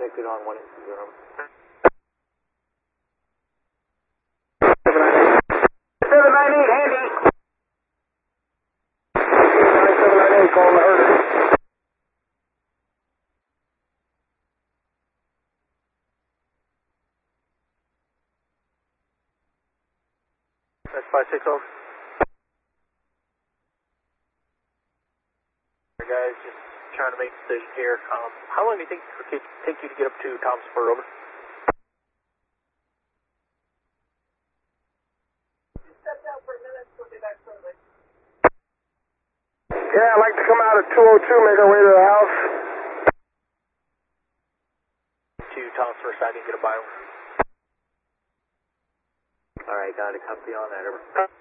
Connected on 180. 798, handy. 9798, calling the herder. That's 5-6 over. Guys, just trying to make a decision here. How long do you think it could take you to get up to Thomas Spur, over? Yeah, I'd like to come out at 202, make our way to the house. To Thomas Spur side and get a bio. Alright, got a copy on that, over.